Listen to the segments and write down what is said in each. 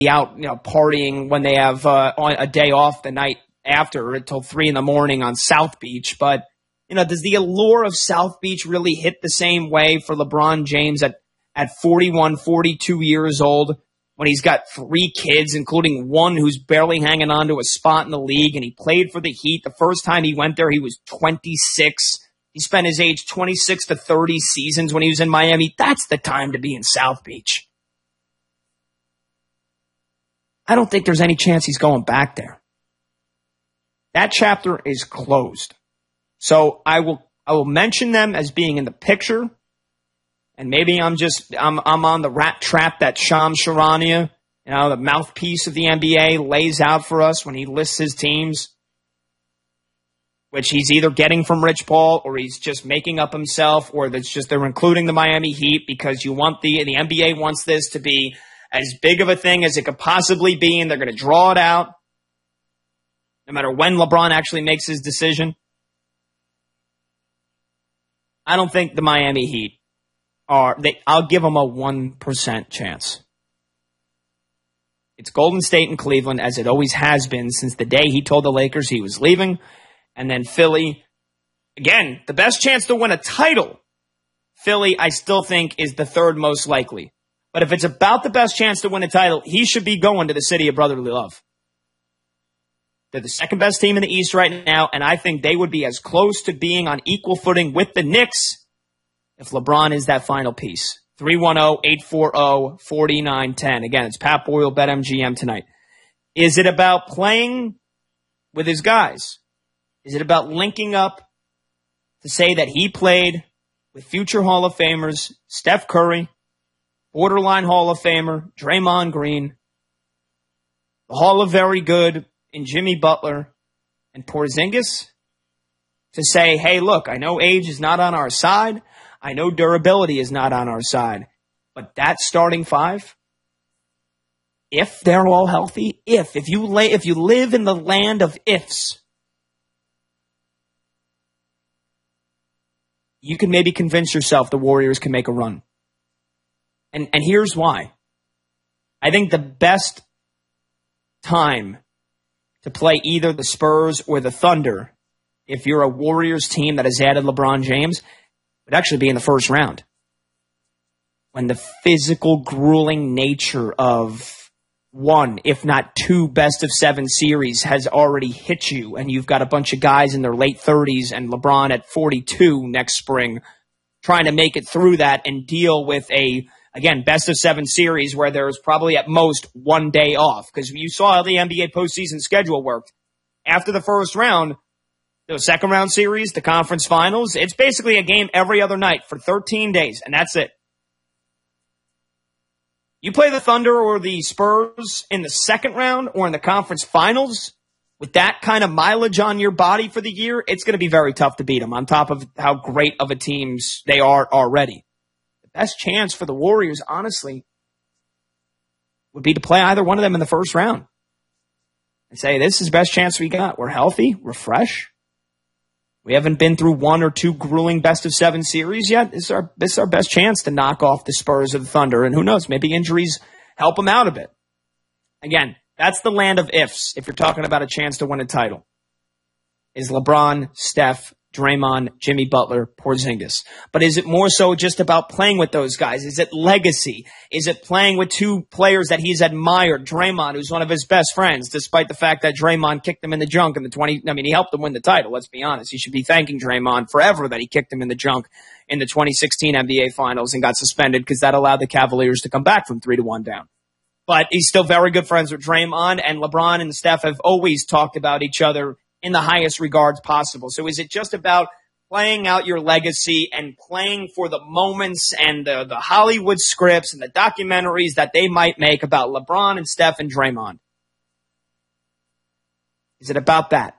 out, partying when they have on a day off the night after until 3 a.m. on South Beach. But, does the allure of South Beach really hit the same way for LeBron James at 41, 42 years old when he's got 3 kids, including one who's barely hanging on to a spot in the league, and he played for the Heat. The first time he went there, he was 26. He spent his age 26 to 30 seasons when he was in Miami. That's the time to be in South Beach. I don't think there's any chance he's going back there. That chapter is closed. So I will mention them as being in the picture, and maybe I'm on the rat trap that Shams Charania, the mouthpiece of the NBA, lays out for us when he lists his teams, which he's either getting from Rich Paul or he's just making up himself, or they're including the Miami Heat because you want the NBA wants this to be as big of a thing as it could possibly be, and they're going to draw it out no matter when LeBron actually makes his decision. I don't think the Miami Heat I'll give them a 1% chance. It's Golden State and Cleveland, as it always has been since the day he told the Lakers he was leaving. And then Philly, again, the best chance to win a title. Philly, I still think, is the third most likely. But if it's about the best chance to win a title, he should be going to the city of brotherly love. They're the second best team in the East right now, and I think they would be as close to being on equal footing with the Knicks if LeBron is that final piece. 310-840-4910. Again, it's Pat Boyle, BetMGM tonight. Is it about playing with his guys? Is it about linking up to say that he played with future Hall of Famers, Steph Curry, borderline Hall of Famer, Draymond Green, the Hall of Very Good in Jimmy Butler, and Porzingis? To say, hey, look, I know age is not on our side. I know durability is not on our side. But that starting 5, if they're all healthy, if you live in the land of ifs, you can maybe convince yourself the Warriors can make a run. And here's why. I think the best time to play either the Spurs or the Thunder, if you're a Warriors team that has added LeBron James, would actually be in the first round. When the physical, grueling nature of 1, if not 2 best-of-7 series has already hit you, and you've got a bunch of guys in their late 30s and LeBron at 42 next spring trying to make it through that and deal with a, again, best-of-7 series where there's probably at most 1 day off. Because you saw how the NBA postseason schedule worked. After the first round, the second round series, the conference finals, it's basically a game every other night for 13 days, and that's it. You play the Thunder or the Spurs in the second round or in the conference finals with that kind of mileage on your body for the year, it's going to be very tough to beat them on top of how great of a teams they are already. The best chance for the Warriors, honestly, would be to play either one of them in the first round and say, this is the best chance we got. We're healthy. We're fresh. We haven't been through 1 or 2 grueling best-of-7 series yet. This is our best chance to knock off the Spurs or the Thunder. And who knows, maybe injuries help them out a bit. Again, that's the land of ifs if you're talking about a chance to win a title. Is LeBron, Steph, Draymond, Jimmy Butler, Porzingis. But is it more so just about playing with those guys? Is it legacy? Is it playing with 2 players that he's admired? Draymond, who's one of his best friends, despite the fact that Draymond kicked him in the junk in he helped him win the title, let's be honest. He should be thanking Draymond forever that he kicked him in the junk in the 2016 NBA Finals and got suspended because that allowed the Cavaliers to come back from 3-1 down. But he's still very good friends with Draymond, and LeBron and Steph have always talked about each other in the highest regards possible. So is it just about playing out your legacy and playing for the moments and the Hollywood scripts and the documentaries that they might make about LeBron and Steph and Draymond? Is it about that?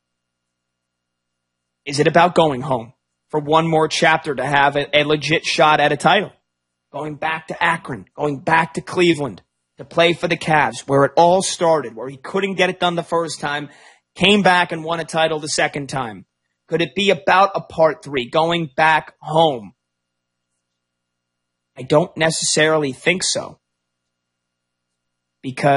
Is it about going home for one more chapter to have a legit shot at a title? Going back to Akron, going back to Cleveland to play for the Cavs, where it all started, where he couldn't get it done the first time, came back and won a title the second time. Could it be about a part 3, going back home? I don't necessarily think so. because